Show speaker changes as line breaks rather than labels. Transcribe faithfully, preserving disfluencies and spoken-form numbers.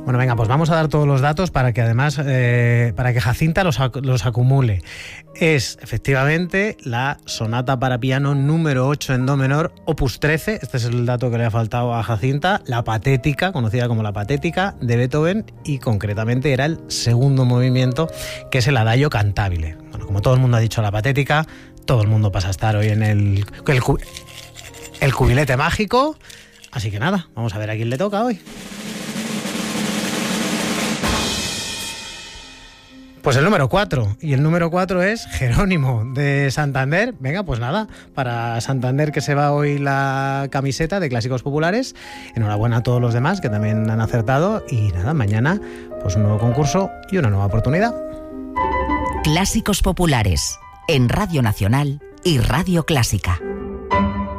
Bueno, venga, pues vamos a dar todos los datos para que además, eh, para que Jacinta los, los acumule. Es efectivamente la sonata para piano número ocho en do menor, opus trece, este es el dato que le ha faltado a Jacinta, la patética, conocida como la patética de Beethoven, y concretamente era el segundo movimiento, que es el adagio cantabile. Bueno, como todo el mundo ha dicho la patética, todo el mundo pasa a estar hoy en el, el, el cubilete mágico, así que nada, vamos a ver a quién le toca hoy. Pues el número cuatro, y el número cuatro es Jerónimo de Santander. Venga, pues nada, para Santander, que se va hoy la camiseta de Clásicos Populares. Enhorabuena a todos los demás que también han acertado, y nada, mañana pues un nuevo concurso y una nueva oportunidad.
Clásicos Populares, en Radio Nacional y Radio Clásica.